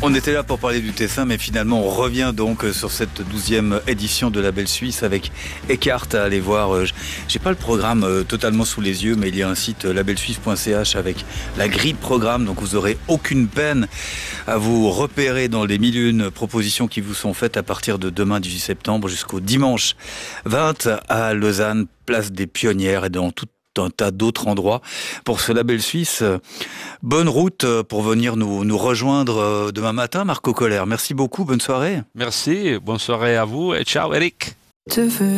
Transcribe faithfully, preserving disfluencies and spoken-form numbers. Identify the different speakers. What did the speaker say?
Speaker 1: On était là pour parler du Tessin, mais finalement on revient donc sur cette douzième édition de Label Suisse avec Eckhart à aller voir. J'ai pas le programme totalement sous les yeux, mais il y a un site labelsuisse point c h avec la grille de programme, donc vous aurez aucune peine à vous repérer dans les mille et une propositions qui vous sont faites à partir de demain dix-huit septembre jusqu'au dimanche vingt à Lausanne, place des Pionnières et dans toute un tas d'autres endroits pour ce label suisse. Bonne route pour venir nous, nous rejoindre demain matin, Marco Koller. Merci beaucoup, bonne soirée.
Speaker 2: Merci, bonne soirée à vous et ciao Eric.